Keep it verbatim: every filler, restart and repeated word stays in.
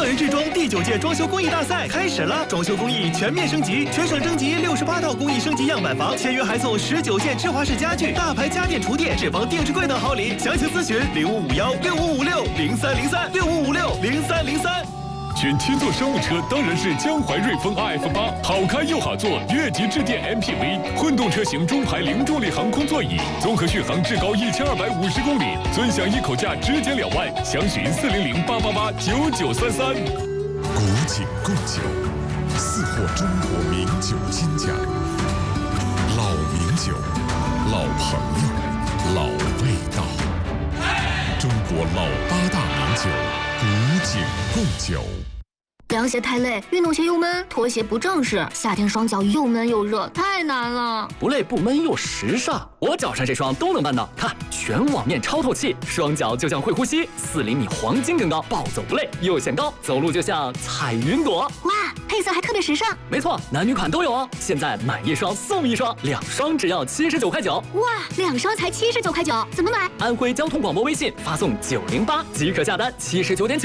人制装第九届装修工艺大赛开始了，装修工艺全面升级，全省征集六十八套工艺升级样板房，签约还送十九件芝华士家具、大牌家电厨电、智方定制柜等好礼。详情咨询零五五幺六五五六零三零三六五五六零三零三。 选七座商务车当然是江淮瑞风 R F 八，好开又好坐，越级致电 M P V， 混动车型中排零重力航空座椅，综合续航至高一千二百五十公里，尊享一口价直减两万，详询四零零八八八九九三三。 古井贡酒，四获中国名酒金奖。老名酒，老朋友，老味道。中国老八大名酒，古井贡酒。 凉鞋太累，运动鞋又闷，拖鞋不正式，夏天双脚又闷又热，太难了。 不累不闷又时尚，我脚上这双都能办到。看，全网面超透气，双脚就像会呼吸，四厘米黄金更高，暴走不累，又显高，走路就像踩云朵。 哇，配色还特别时尚。 没错，男女款都有哦。现在买一双送一双，两双只要七十九块九。 哇，两双才七十九块九，怎么买？ 安徽交通广播微信发送九零八即可下单，七十九点九。